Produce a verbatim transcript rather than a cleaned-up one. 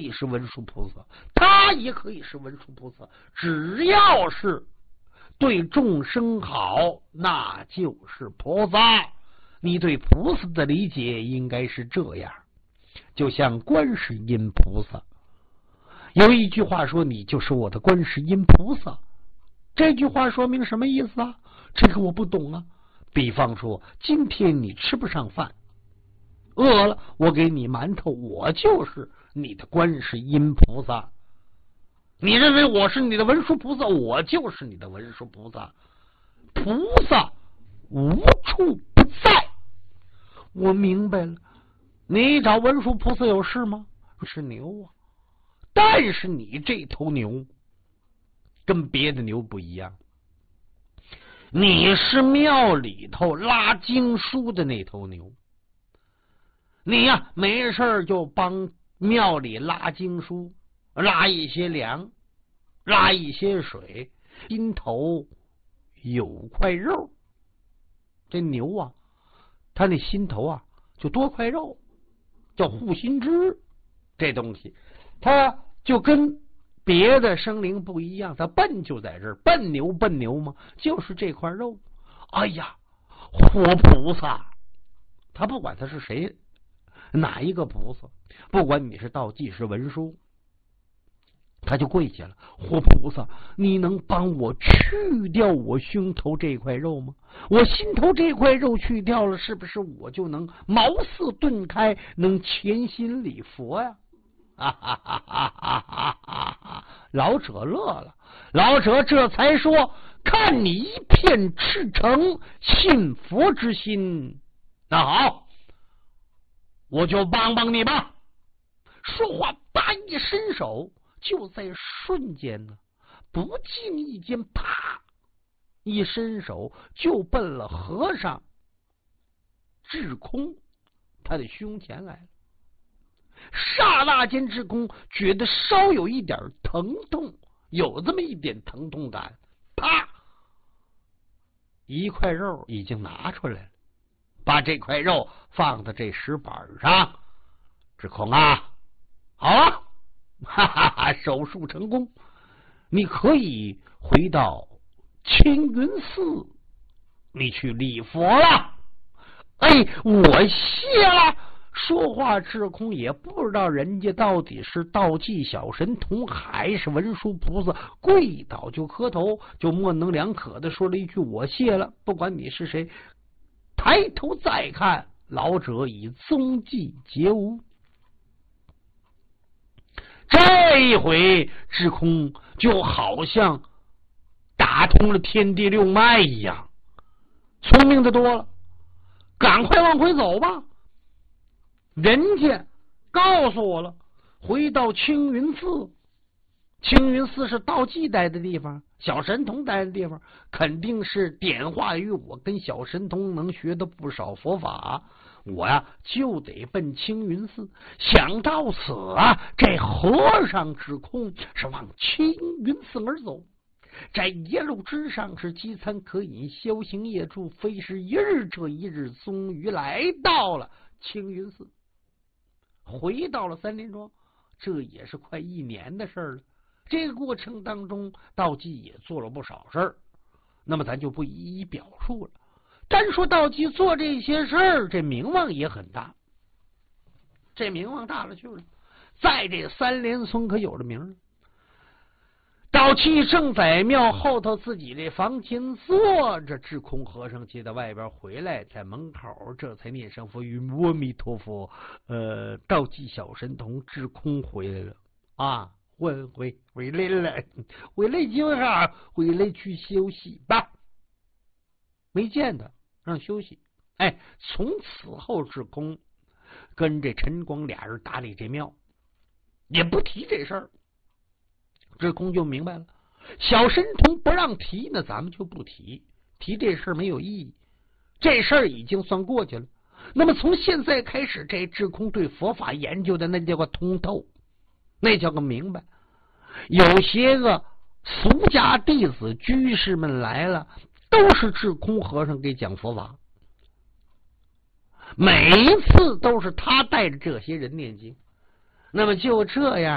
以是文殊菩萨，他也可以是文殊菩萨，只要是对众生好，那就是菩萨。你对菩萨的理解应该是这样，就像观世音菩萨，有一句话说你就是我的观世音菩萨，这句话说明什么意思啊？这个我不懂啊。比方说今天你吃不上饭，饿了，我给你馒头，我就是你的观世音菩萨。你认为我是你的文殊菩萨，我就是你的文殊菩萨。菩萨无处不在。我明白了，你找文殊菩萨有事吗？是牛啊，但是你这头牛跟别的牛不一样，你是庙里头拉经书的那头牛。你呀、啊，没事就帮庙里拉经书，拉一些粮，拉一些水，心头有块肉。这牛啊，他那心头啊就多块肉，叫护心枝。这东西它就跟别的生灵不一样，它笨就在这儿，笨牛笨牛嘛，就是这块肉。哎呀，活菩萨，他不管他是谁，哪一个菩萨，不管你是道济是文殊，他就跪下了。活菩萨，你能帮我去掉我胸头这块肉吗？我心头这块肉去掉了，是不是我就能茅塞顿开，能潜心礼佛呀？哈哈哈哈哈哈哈！老者乐了，老者这才说：看你一片赤诚信佛之心，那好，我就帮帮你吧。说话叭一伸手，就在瞬间呢，不经意间，啪一伸手就奔了和尚智空他的胸前来了。刹那间，智空觉得稍有一点疼痛，有这么一点疼痛感，啪，一块肉已经拿出来了，把这块肉放在这石板上。智空啊，好啊，哈哈哈，手术成功，你可以回到青云寺，你去礼佛了。哎，我谢了。说话智空也不知道人家到底是道济小神童还是文殊菩萨，跪倒就磕头，就模棱两可的说了一句：我谢了，不管你是谁。抬头再看，老者已踪迹皆无。这一回智空就好像打通了天地六脉一样，聪明的多了，赶快往回走吧。人家告诉我了，回到青云寺。青云寺是道济待的地方，小神童待的地方，肯定是点化于我跟小神童能学的不少佛法。我呀就得奔青云寺。想到此啊，这和尚智空是往青云寺而走。在一路之上是饥餐可饮，宵行夜住，非是一日这一日，终于来到了青云寺，回到了三林庄。这也是快一年的事儿了。这个过程当中，道济也做了不少事儿，那么咱就不一一表述了。单说道济做这些事儿，这名望也很大，这名望大了去了，在这三连村可有了名了。道济正在庙后头自己这房间坐着，智空和尚接到外边回来，在门口这才念声佛语，阿弥陀佛。呃，道济小神童智空回来了啊，回回回来了，回来就好，回来去休息吧。没见他，让休息。哎，从此后智空跟这陈光俩人打理这庙，也不提这事儿。智空就明白了，小神童不让提，那咱们就不提，提这事儿没有意义，这事儿已经算过去了。那么从现在开始，这智空对佛法研究的那叫个通透，那叫个明白。有些个俗家弟子居士们来了，都是智空和尚给讲佛法，每一次都是他带着这些人念经。那么就这样